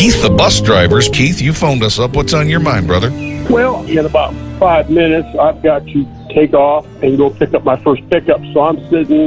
Keith, the bus drivers. Keith, you phoned us up. What's on your mind, brother? Well, in about 5 minutes, I've got to take off and go pick up my first pickup. So I'm sitting